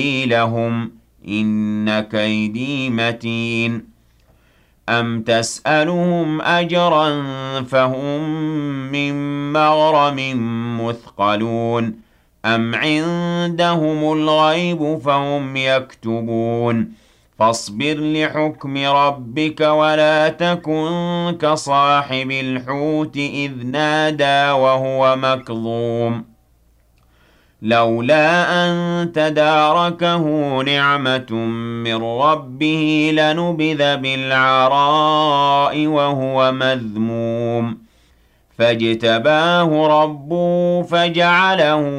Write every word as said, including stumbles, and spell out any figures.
لهم إن كيدي متين أم تسألهم أجرا فهم من مغرم مثقلون أم عندهم الغيب فهم يكتبون فاصبر لحكم ربك ولا تكن كصاحب الحوت إذ نادى وهو مكظوم لولا أن تداركه نعمة من ربه لنبذ بالعراء وهو مذموم فاجتباه ربه فجعله